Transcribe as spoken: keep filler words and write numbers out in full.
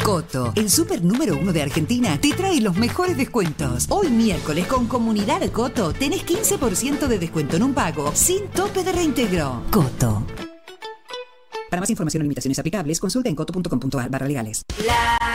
Coto, el súper número uno de Argentina, te trae los mejores descuentos. Hoy miércoles con Comunidad Coto tenés quince por ciento de descuento en un pago sin tope de reintegro. Coto. Para más información o limitaciones aplicables, consulta en coto punto com punto a r barra legales. La